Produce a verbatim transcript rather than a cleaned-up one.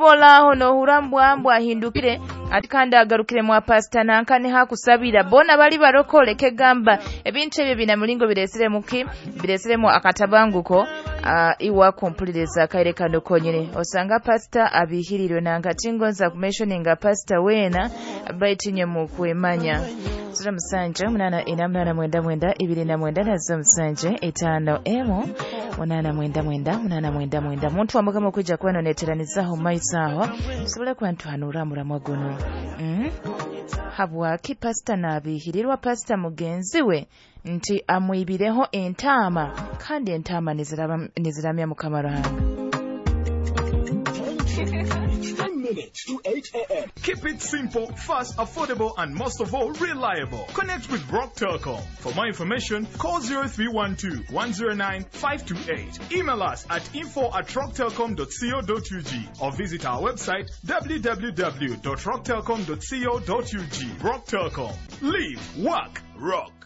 bola ono hurambwa mbwa hindukire ati kandi agarukire mu pastor nankane hakusabira bona bali barokole kegamba ebintu ebyo bina mulingo biresere muki biresere mu akatabanguko uh, iwa kompulireza kaire kando konyene osanga pastor abihirirwe nangati ngonza ku mentioninga pastor wena baitinye mu kwemanya Sura musanje munana ina munana mwenda mwenda ibiri na mwenda nazo musanje etano emo munana mwenda mwenda munana mwenda mwenda muntu amugama kujja kwano neteranizaho maisaho sobole kwantu hanura muramwa gono mm habwa ki pastor nabihirirwa pastor mugenzi we nti amwibireho entama kandi entama niziramya mukamaranga minutes to eight a.m. Keep it simple, fast, affordable, and most of all, reliable. Connect with Rock Telecom. For more information, call zero three one two, one zero nine, five two eight. Email us at info at rock telecom dot co dot u g or visit our website w w w dot rock telecom dot co dot u g. Rock Telecom. Live, work, rock.